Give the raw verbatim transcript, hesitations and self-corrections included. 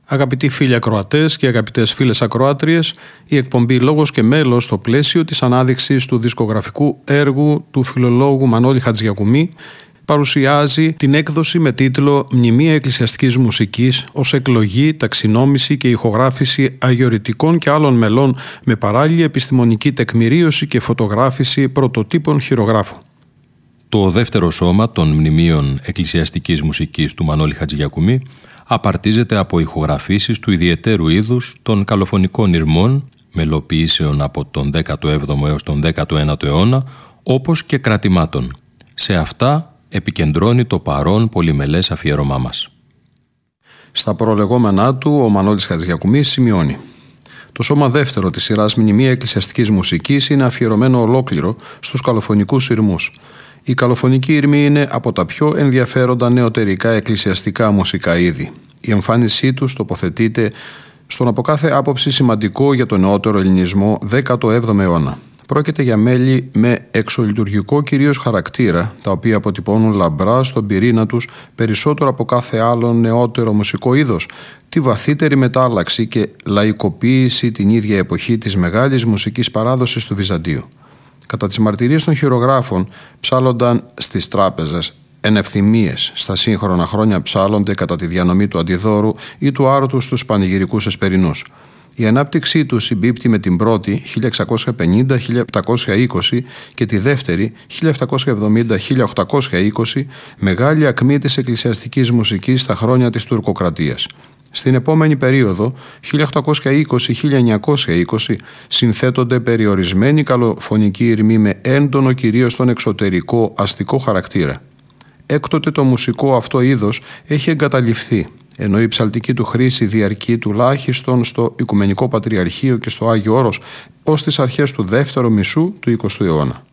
Αγαπητοί φίλοι ακροατές και αγαπητές φίλες ακροάτριες, η εκπομπή «Λόγος και μέλος» στο πλαίσιο της ανάδειξης του δισκογραφικού έργου του φιλολόγου Μανώλη Χατζηγιακουμί παρουσιάζει την έκδοση με τίτλο «Μνημεία εκκλησιαστικής μουσικής» ως εκλογή, ταξινόμηση και ηχογράφηση αγιορητικών και άλλων μελών με παράλληλη επιστημονική τεκμηρίωση και φωτογράφηση πρωτοτύπων χειρογράφων. Το δεύτερο σώμα των μνημείων εκκλησιαστικής μουσικής του Μανώλη Χατζηγιακουμί απαρτίζεται από ηχογραφήσεις του ιδιαιτέρου είδους των καλοφωνικών ηρμών, μελοποιήσεων από τον δέκατο έβδομο έως τον δέκατο ένατο αιώνα, όπως και κρατημάτων. Σε αυτά επικεντρώνει το παρόν πολυμελές αφιέρωμά μας. Στα προλεγόμενά του, ο Μανώλης Χατζηγιακουμής σημειώνει: το σώμα δεύτερο της σειράς Μνημεία εκκλησιαστικής μουσικής είναι αφιερωμένο ολόκληρο στους καλοφωνικούς ηρμούς. Η καλοφωνική ηρμή είναι από τα πιο ενδιαφέροντα νεωτερικά εκκλησιαστικά μουσικά είδη. Η εμφάνισή τους τοποθετείται στον από κάθε άποψη σημαντικό για τον νεότερο ελληνισμό δέκατο έβδομο αιώνα. Πρόκειται για μέλη με εξολειτουργικό κυρίως χαρακτήρα, τα οποία αποτυπώνουν λαμπρά στον πυρήνα τους περισσότερο από κάθε άλλο νεότερο μουσικό είδος τη βαθύτερη μετάλλαξη και λαϊκοποίηση την ίδια εποχή της μεγάλης μουσικής παράδοσης του Βυζαντίου. Κατά τις μαρτυρίες των χειρογράφων ψάλλονταν στις τράπεζες, εν ευθυμίες στα σύγχρονα χρόνια ψάλλονται κατά τη διανομή του Αντιδόρου ή του Άρτου στους πανηγυρικούς εσπερινούς. Η ανάπτυξή του συμπίπτει με την πρώτη χίλια εξακόσια πενήντα με χίλια επτακόσια είκοσι και τη δεύτερη χίλια επτακόσια εβδομήντα με χίλια οκτακόσια είκοσι, μεγάλη ακμή της εκκλησιαστικής μουσικής στα χρόνια της τουρκοκρατίας. Στην επόμενη περίοδο, χίλια οκτακόσια είκοσι με χίλια εννιακόσια είκοσι, συνθέτονται περιορισμένοι καλοφωνικοί ηρμοί με έντονο κυρίως τον εξωτερικό αστικό χαρακτήρα. Έκτοτε το μουσικό αυτό είδος έχει εγκαταλειφθεί, ενώ η ψαλτική του χρήση διαρκεί τουλάχιστον στο Οικουμενικό Πατριαρχείο και στο Άγιο Όρος ως τις αρχές του δεύτερου μισού του εικοστού αιώνα.